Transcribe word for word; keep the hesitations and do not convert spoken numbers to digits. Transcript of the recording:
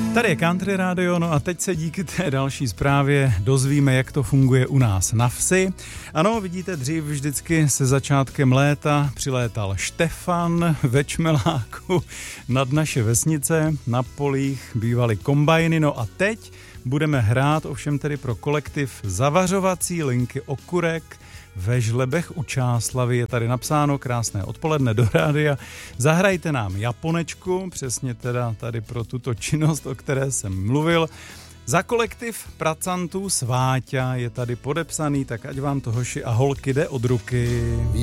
Tady je Country Radio, no a teď se díky té další zprávě dozvíme, jak to funguje u nás na vsi. Ano, vidíte, dřív vždycky se začátkem léta přilétal Štefan ve čmeláku nad naše vesnice, na polích bývaly kombajny, no a teď budeme hrát ovšem tedy pro kolektiv Zavařovací linky Okurek ve Žlebech u Čáslavy. Je tady napsáno: krásné odpoledne do rádia. Zahrajte nám Japonečku, přesně teda tady pro tuto činnost, o které jsem mluvil. Za kolektiv pracantů Sváťa je tady podepsaný, tak ať vám to hoši a holky jde od ruky.